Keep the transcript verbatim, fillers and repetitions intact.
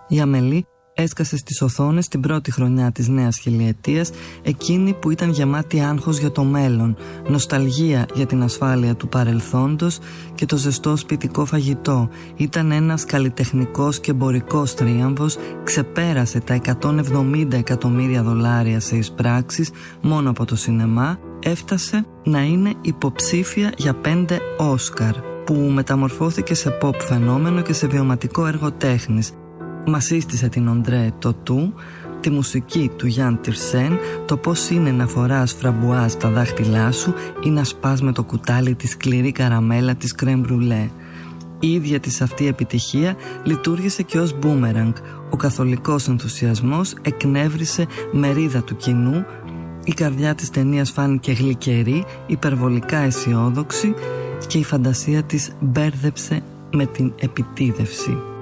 Η Αμελή έσκασε στις οθόνες την πρώτη χρονιά της νέας χιλιετίας, εκείνη που ήταν γεμάτη άγχος για το μέλλον, νοσταλγία για την ασφάλεια του παρελθόντος και το ζεστό σπιτικό φαγητό. Ήταν ένας καλλιτεχνικός και εμπορικός τρίαμβος, ξεπέρασε τα εκατόν εβδομήντα εκατομμύρια δολάρια σε εισπράξεις μόνο από το σινεμά, έφτασε να είναι υποψήφια για πέντε Όσκαρ, που μεταμορφώθηκε σε pop φαινόμενο και σε βιωματικό έργο τέχνης. Μας σύστησε την Οντρέ το του, τη μουσική του Γιάν Τιρσέν, το πώς είναι να φοράς φραμπουάζ στα δάχτυλά σου ή να σπάς με το κουτάλι τη σκληρή καραμέλα της κρέμ μπρουλέ. Η ίδια της αυτή επιτυχία λειτουργήσε και ως μπούμεραγκ. Ο καθολικός ενθουσιασμός εκνεύρισε μερίδα του κοινού, η καρδιά της ταινίας φάνηκε γλυκερή, υπερβολικά αισιόδοξη και η φαντασία της μπέρδεψε με την επιτίδευση.